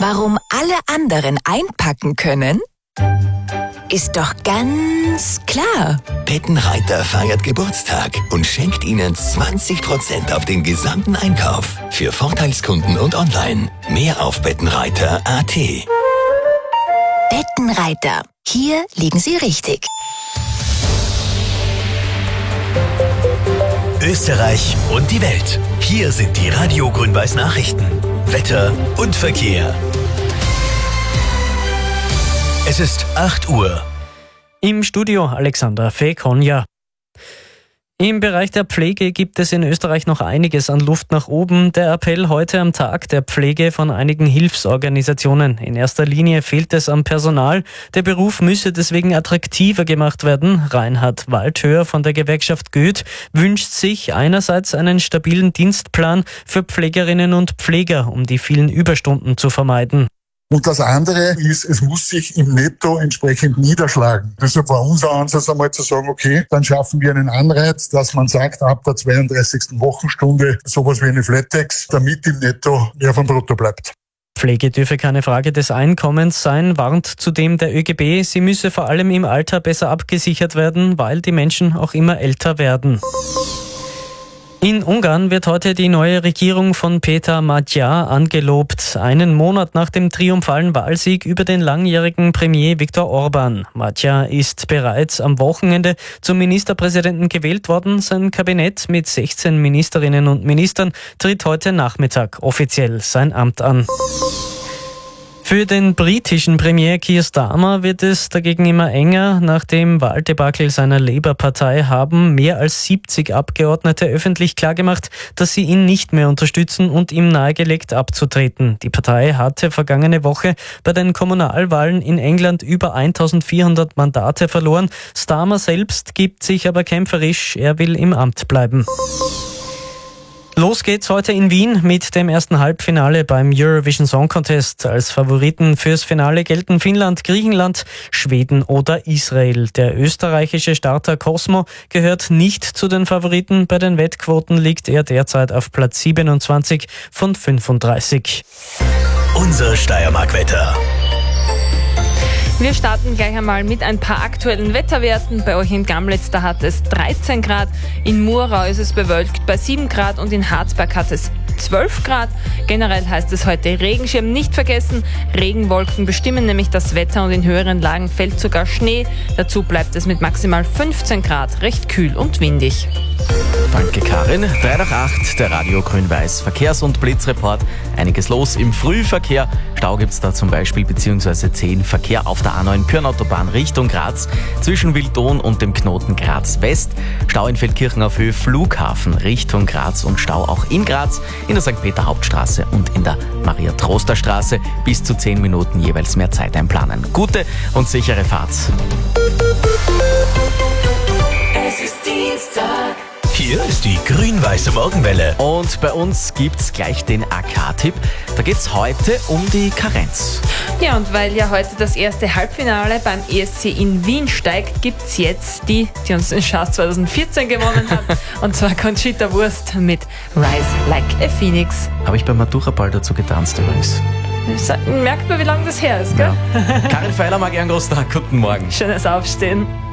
Warum alle anderen einpacken können? Ist doch ganz klar. Bettenreiter feiert Geburtstag und schenkt Ihnen 20% auf den gesamten Einkauf. Für Vorteilskunden und online. Mehr auf bettenreiter.at. Bettenreiter. Hier liegen Sie richtig. Österreich und die Welt. Hier sind die Radio Grün-Weiß Nachrichten. Wetter und Verkehr. Es ist 8 Uhr. Im Studio Alexander Fekonja. Im Bereich der Pflege gibt es in Österreich noch einiges an Luft nach oben. Der Appell heute am Tag der Pflege von einigen Hilfsorganisationen. In erster Linie fehlt es am Personal. Der Beruf müsse deswegen attraktiver gemacht werden. Reinhard Waldhöher von der Gewerkschaft Goethe wünscht sich einerseits einen stabilen Dienstplan für Pflegerinnen und Pfleger, um die vielen Überstunden zu vermeiden. Und das andere ist, es muss sich im Netto entsprechend niederschlagen. Deshalb war unser Ansatz einmal zu sagen, okay, dann schaffen wir einen Anreiz, dass man sagt, ab der 32. Wochenstunde sowas wie eine Flat-Tax, damit im Netto mehr vom Brutto bleibt. Pflege dürfe keine Frage des Einkommens sein, warnt zudem der ÖGB. Sie müsse vor allem im Alter besser abgesichert werden, weil die Menschen auch immer älter werden. In Ungarn wird heute die neue Regierung von Peter Magyar angelobt, einen Monat nach dem triumphalen Wahlsieg über den langjährigen Premier Viktor Orban. Magyar ist bereits am Wochenende zum Ministerpräsidenten gewählt worden. Sein Kabinett mit 16 Ministerinnen und Ministern tritt heute Nachmittag offiziell sein Amt an. Für den britischen Premier Keir Starmer wird es dagegen immer enger. Nach dem Wahldebakel seiner Labour-Partei haben mehr als 70 Abgeordnete öffentlich klargemacht, dass sie ihn nicht mehr unterstützen und ihm nahegelegt abzutreten. Die Partei hatte vergangene Woche bei den Kommunalwahlen in England über 1400 Mandate verloren. Starmer selbst gibt sich aber kämpferisch, er will im Amt bleiben. Los geht's heute in Wien mit dem ersten Halbfinale beim Eurovision Song Contest. Als Favoriten fürs Finale gelten Finnland, Griechenland, Schweden oder Israel. Der österreichische Starter Cosmo gehört nicht zu den Favoriten. Bei den Wettquoten liegt er derzeit auf Platz 27 von 35. Unser Steiermark-Wetter. Wir starten gleich einmal mit ein paar aktuellen Wetterwerten. Bei euch in Gamlitz, da hat es 13 Grad, in Murau ist es bewölkt bei 7 Grad und in Harzberg hat es 12 Grad. Generell heißt es heute Regenschirm nicht vergessen. Regenwolken bestimmen nämlich das Wetter und in höheren Lagen fällt sogar Schnee. Dazu bleibt es mit maximal 15 Grad recht kühl und windig. Danke Karin. 3 nach 8, der Radio Grün-Weiß Verkehrs- und Blitzreport. Einiges los im Frühverkehr. Stau gibt's da zum Beispiel bzw. 10 Verkehr auf der A9 Pyrnautobahn Richtung Graz zwischen Wildon und dem Knoten Graz West. Stau in Feldkirchen auf Höhe Flughafen Richtung Graz und Stau auch in Graz in der St. Peter Hauptstraße und in der Maria-Troster-Straße. Bis zu 10 Minuten jeweils mehr Zeit einplanen. Gute und sichere Fahrt. Es ist Dienstag. Hier ist die grün-weiße Morgenwelle. Und bei uns gibt's gleich den AK-Tipp. Da geht's heute um die Karenz. Ja, und weil ja heute das erste Halbfinale beim ESC in Wien steigt, gibt's jetzt die uns den Schatz 2014 gewonnen hat. Und zwar Conchita Wurst mit Rise Like a Phoenix. Habe ich beim Matura-Ball dazu getanzt übrigens. Merkt man, wie lange das her ist, gell? Ja. Karin Feiler, Marc Ehrengroß, guten Morgen. Schönes Aufstehen.